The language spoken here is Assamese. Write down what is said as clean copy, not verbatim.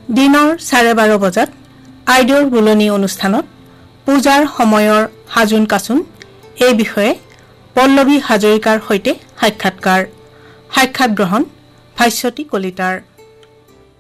দিনৰ 12:30 বজাত আইদেউৰ বুলনি অনুষ্ঠানত পূজাৰ সময়ৰ হাজোন কাচোন এই বিষয়ে পল্লৱী হাজৰিকাৰ সৈতে সাক্ষাৎ গ্ৰহণ ভাস্বতী কলিতাৰ।